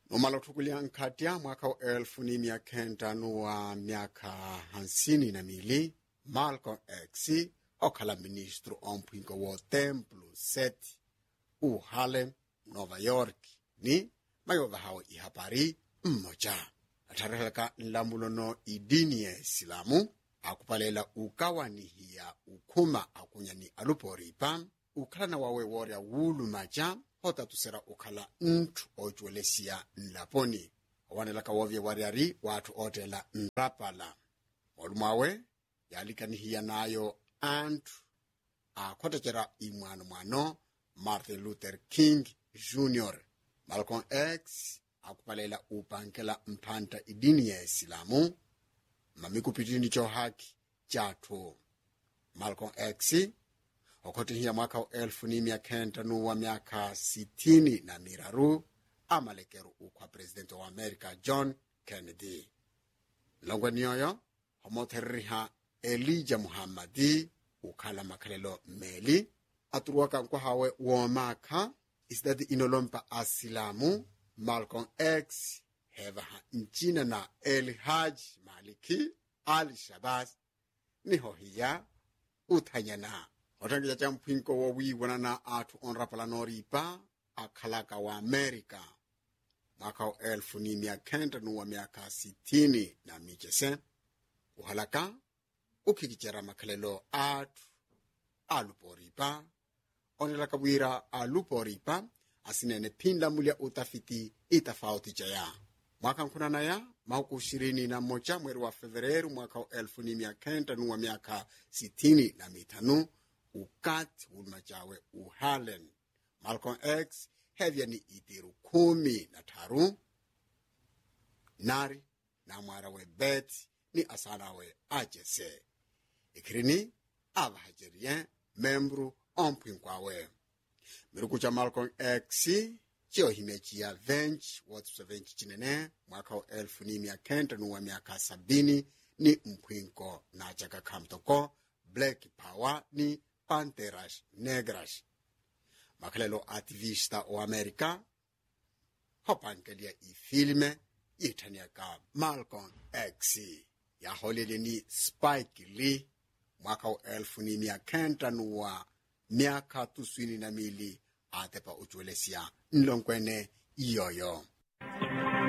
Nomalo tukulia nkatia mwaka wa 1952 Malcolm X okhala ministro omphinko wo Templo Set u Harlem, Nova York ni mayova hawo ihapari mmoja. Athareleka nlamulono idini ya Islamu akupalela ukawanihiya ukhuma akunyani aluporipa ukhala wawe worya wulu maja hota tusera ukhala ntu ojuelesiya nlaponi awanelaka wovye waryari watu otela nrapala olumwawe yalikanihiya nayo antu akhotechera imwano Martin Luther King Jr. Malcolm X akupalela upankela mphanta idini ya Islamu mamikupitini cho haki chatu. Malcolm X okhotihiya mwaka wa 1963 amalekero ukwa presidente wa America John Kennedy. Longweni yoyo homotherriha Elijah Muhammadi ukhala makhalelo meli aturuwaka nkwa hawe womakha isidadi inolompa asilamu. Malcolm X hevaha nchina na El Haj Maliki al-Shabazz niho hiya uthanyana otangiza cha mphinko wo wiwanana atu onrapala noripa akhalaka wa America mwaka wa 1960 uhalaka ukhikichera makhalelo atu aluporipa onelaka bwira aluporipa asinene phinda mulya utafiti itafauti chaya mwaka nkhunana ya mauku 21 mweri wa Februari mwaka wa 1965 ukati uluma chawe uHarlem. Malcolm X hevya ni itiru 13 nari na mwara we Beth ni asana we ajese ikirini abahajerien membru omphinkwawe mirukucha Malcolm X chio himechi ya vench watu vench chinene mwaka wa 1970 ni mphinko na chaka kamtoko Black Power ni Panteras Negras. Makhalelo activista o America hopankelia ifilme itaniaka Malcolm X ya holele ni Spike Lee mwaka wa 1992 atepa ujuelesiya nlonkwene iyoyo.